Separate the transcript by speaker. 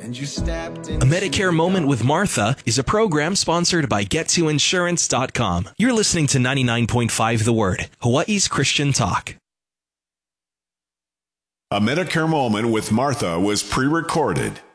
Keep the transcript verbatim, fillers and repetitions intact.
Speaker 1: And you stepped in.
Speaker 2: A Medicare Moment with Martha is a program sponsored by get to insurance dot com. You're listening to ninety-nine point five The Word, Hawaii's Christian talk.
Speaker 3: A Medicare Moment with Martha was pre-recorded.